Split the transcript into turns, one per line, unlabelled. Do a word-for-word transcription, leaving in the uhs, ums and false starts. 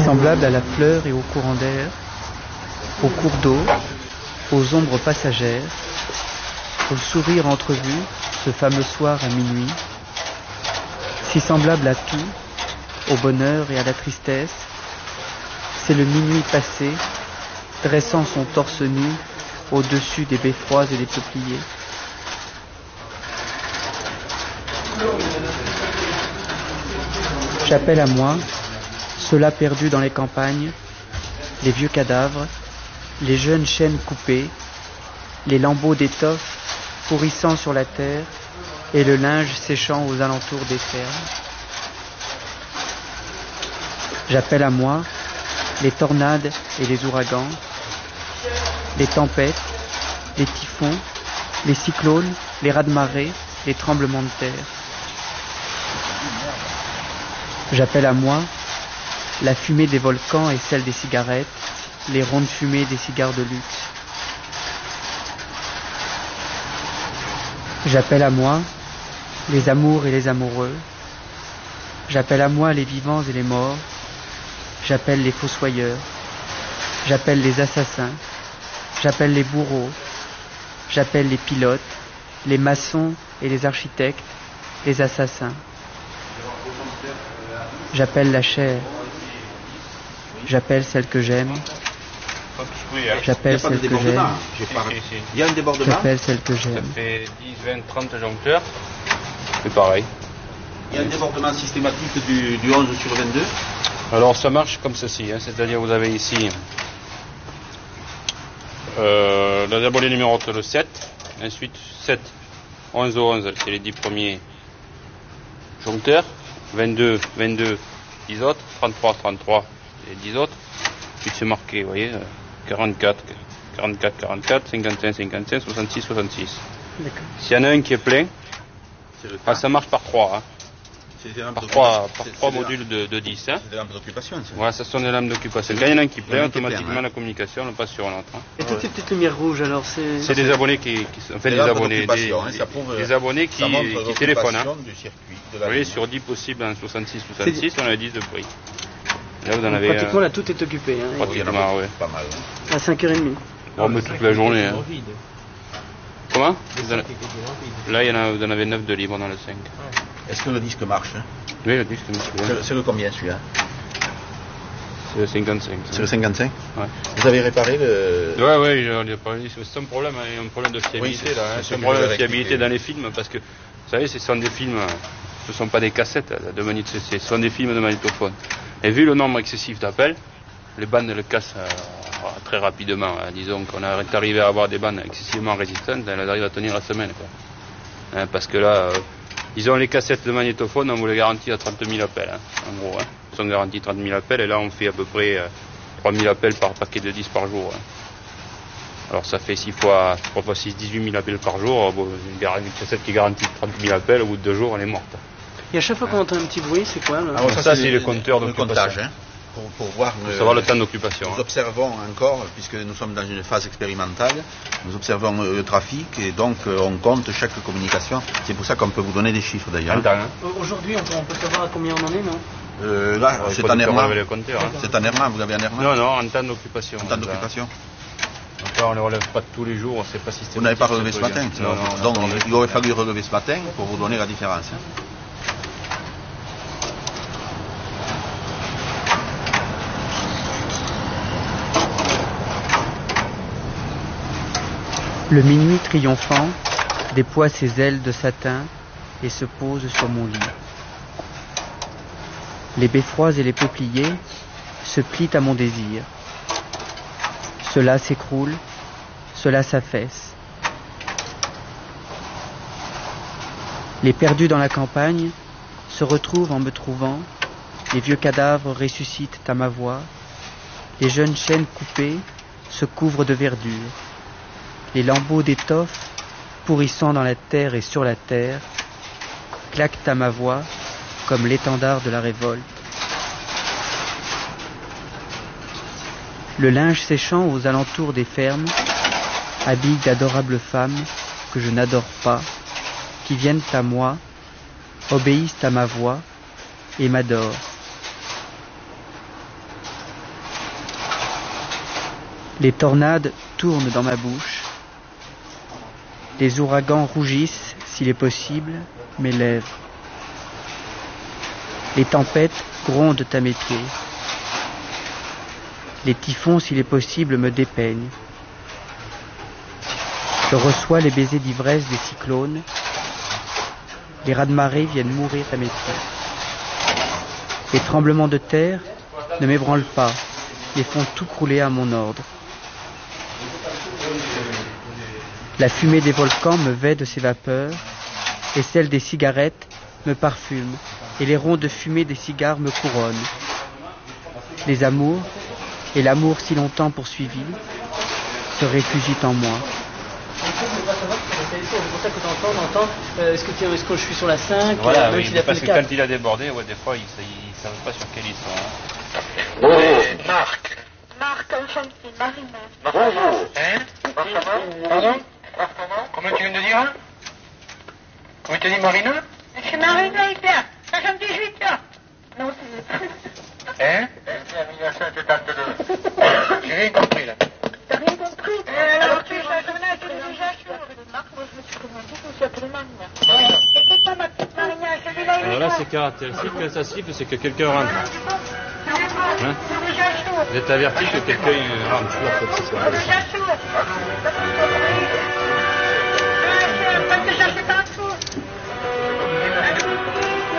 Semblable à la fleur et au courant d'air, au cours d'eau, aux ombres passagères, au sourire entrevu, ce fameux soir à minuit, si semblable à tout, au bonheur et à la tristesse, c'est le minuit passé, dressant son torse nu au-dessus des beffrois et des peupliers. J'appelle à moi ceux-là perdus dans les campagnes, les vieux cadavres, les jeunes chênes coupés, les lambeaux d'étoffe pourrissant sur la terre et le linge séchant aux alentours des fermes. J'appelle à moi les tornades et les ouragans, les tempêtes, les typhons, les cyclones, les raz-de-marée, les tremblements de terre. J'appelle à moi la fumée des volcans et celle des cigarettes, les rondes fumées des cigares de luxe. J'appelle à moi les amours et les amoureux. J'appelle à moi les vivants et les morts. J'appelle les fossoyeurs. J'appelle les assassins. J'appelle les bourreaux. J'appelle les pilotes, les maçons et les architectes, les assassins. J'appelle la chair. J'appelle celle que j'aime. J'appelle celle que j'aime.
Il y a un débordement.
J'appelle celle que j'aime.
Ça fait dix, vingt, trente joncteurs. C'est pareil.
Il y a un débordement systématique du, du onze sur vingt-deux.
Alors ça marche comme ceci, hein, c'est-à-dire vous avez ici euh, la abonnée numéro le sept, ensuite sept, onze au onze, c'est les dix premiers joncteurs, vingt-deux, vingt-deux, dix autres, trente-trois, trente-trois, les dix autres, puis c'est marqué, vous voyez, quarante-quatre, quarante-quatre, quarante-quatre, cinquante-cinq, cinquante-cinq, soixante-six, soixante-six. S'il y en a un qui est plein, ah, ça marche par trois, hein. Par trois, par trois modules de, de dix. Hein.
C'est des lampes d'occupation.
Ouais, ça sont des lampes d'occupation. Quand il y en a un qui plaît, automatiquement plein, hein. La communication on passe sur l'autre. Hein.
Et toutes ces petites lumières rouges alors c'est.
C'est des abonnés qui, qui sont fait des abonnés, des,
hein, ça prouve,
des abonnés qui, qui téléphonent. Hein.
Du circuit, de
vous voyez, sur dix possibles en soixante-six, soixante-six, on a dix de prix. Là, vous en avez.
Pratiquement
euh,
là tout est occupé. Hein,
pratiquement, oui.
Pas mal.
À cinq heures trente.
On met toute la journée. Hein. Comment Là, il y en a, vous en avez neuf de libre dans le cinq.
Est-ce que le disque marche?
Oui, le disque marche.
C'est, c'est le combien celui-là?
C'est le cinquante-cinq.
C'est le cinquante-cinq?
Ouais.
Vous avez réparé le...
Ouais, ouais, on a parlé. C'est un problème, hein, un problème de fiabilité. Oui, là, hein. C'est un problème de fiabilité dans les films parce que, vous savez, ce sont des films, ce ne sont pas des cassettes de magnétophone, ce sont des films de magnétophone. Et vu le nombre excessif d'appels, les bandes le cassent euh, très rapidement. Hein. Disons qu'on est arrivé à avoir des bandes excessivement résistantes, elles arrivent à tenir la semaine. Quoi. Hein, parce que là, euh, ils ont les cassettes de magnétophone, on vous les garantit à trente mille appels, hein, en gros. Hein. Ils sont garantis trente mille appels, et là on fait à peu près euh, trois mille appels par paquet de dix par jour. Hein. Alors ça fait six fois, trois fois six, dix-huit mille appels par jour. Bon, une, une cassette qui garantit trente mille appels, au bout de deux jours, elle est morte.
Et à chaque fois qu'on entend un petit bruit, c'est quoi là?
Ah, bon, ça, ça c'est, c'est le compteur
le comptage, hein. Pour, pour voir
pour savoir le temps d'occupation.
Nous
hein.
observons encore, puisque nous sommes dans une phase expérimentale, nous observons le trafic et donc on compte chaque communication. C'est pour ça qu'on peut vous donner des chiffres d'ailleurs.
Hein.
Aujourd'hui, on peut, on peut savoir à combien on en est, non?
euh, Là,
Alors,
c'est en Herman.
Hein.
C'est en Herman, vous avez un Herman?
Non, non, en temps d'occupation.
En temps d'occupation.
Donc là, on ne les relève pas tous les jours, c'est pas systématique.
Vous n'avez pas relevé ce matin?
Non, non,
donc il aurait fallu relever ce matin pour vous donner la différence.
Le minuit triomphant déploie ses ailes de satin et se pose sur mon lit. Les beffrois et les peupliers se plient à mon désir. Cela s'écroule, cela s'affaisse. Les perdus dans la campagne se retrouvent en me trouvant, les vieux cadavres ressuscitent à ma voix, les jeunes chênes coupés se couvrent de verdure. Les lambeaux d'étoffe, pourrissant dans la terre et sur la terre, claquent à ma voix comme l'étendard de la révolte. Le linge séchant aux alentours des fermes habille d'adorables femmes que je n'adore pas, qui viennent à moi, obéissent à ma voix et m'adorent. Les tornades tournent dans ma bouche. Les ouragans rougissent, s'il est possible, mes lèvres. Les tempêtes grondent à mes pieds. Les typhons, s'il est possible, me dépeignent. Je reçois les baisers d'ivresse des cyclones. Les raz-de-marée viennent mourir à mes pieds. Les tremblements de terre ne m'ébranlent pas, mais font tout crouler à mon ordre. La fumée des volcans me vêt de ses vapeurs, et celle des cigarettes me parfume, et les ronds de fumée des cigares me couronnent. Les amours, et l'amour si longtemps poursuivi, se réfugient en moi.
C'est pour ça que t'entends, on entend, euh, est-ce, que est-ce que je suis sur la cinq?
Voilà,
euh,
oui, parce que quand il a débordé, ouais, des fois, il ne savent pas sur quel ils sont. Hein.
Oh, Marc.
Marc, enchanté, Marina.
Bonjour. Hein? Pardon? Comment tu viens de dire? Hein? Comment tu as dit, Marina?
C'est Marina, il vient. soixante-dix-huit ans. Non, c'est...
Hein? mille neuf cent soixante-deux. J'ai rien compris, là.
T'as rien compris? Euh, alors, tu es un journal de l'utilisation. Marc, moi, je me suis commandé, je me suis appelée Marina.
Marina.
C'était pas ma petite Marina, celui-là, il est
Alors là,
chaud.
c'est caractéristique, quand ça siffle, c'est que quelqu'un rentre. Hein?
C'est déjà chaud.
Vous êtes averti que quelqu'un rentre.
C'est déjà chaud. Parce que ça, c'est pas tout.